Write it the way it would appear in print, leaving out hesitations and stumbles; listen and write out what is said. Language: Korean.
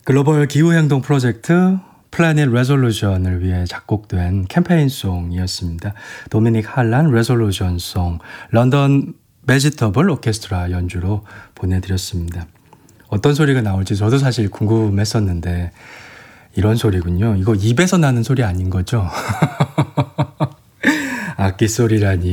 글로벌 기후행동 프로젝트 플래닛 레졸루션을 위해 작곡된 캠페인송이었습니다. 도미닉 할란 레졸루션송 런던 베지터블 오케스트라 연주로 보내드렸습니다. 어떤 소리가 나올지 저도 사실 궁금했었는데 이런 소리군요. 이거 입에서 나는 소리 아닌 거죠? 악기 소리라니.